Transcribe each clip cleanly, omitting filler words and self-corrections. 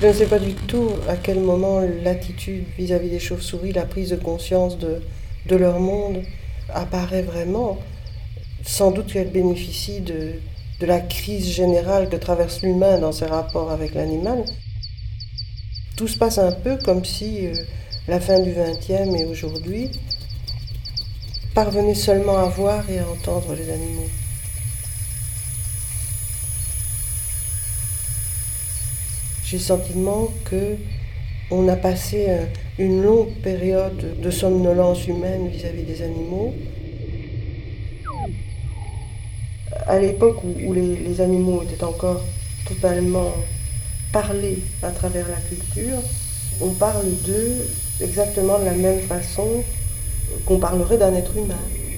Je ne sais pas du tout à quel moment l'attitude vis-à-vis des chauves-souris, la prise de conscience de leur monde apparaît vraiment. Sans doute qu'elle bénéficie de la crise générale que traverse l'humain dans ses rapports avec l'animal. Tout se passe un peu comme si la fin du XXe et aujourd'hui parvenait seulement à voir et à entendre les animaux. J'ai le sentiment que on a passé une longue période de somnolence humaine vis-à-vis des animaux. À l'époque où les animaux étaient encore totalement parlés à travers la culture, on parle d'eux exactement de la même façon qu'on parlerait d'un être humain.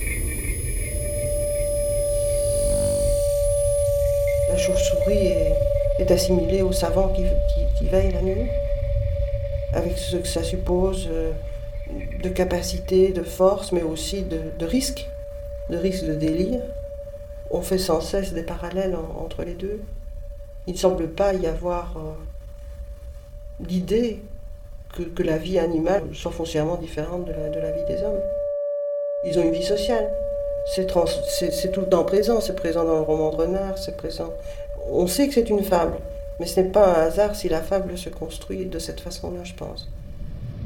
La chauve-souris est assimilée au savant qui veille la nuit, avec ce que ça suppose de capacité, de force, mais aussi de risque de délire. On fait sans cesse des parallèles entre les deux. Il ne semble pas y avoir l'idée que la vie animale soit foncièrement différente de la vie des hommes. Ils ont une vie sociale. C'est tout le temps présent. C'est présent dans le roman de Renard, c'est présent. On sait que c'est une fable, mais ce n'est pas un hasard si la fable se construit de cette façon-là, je pense.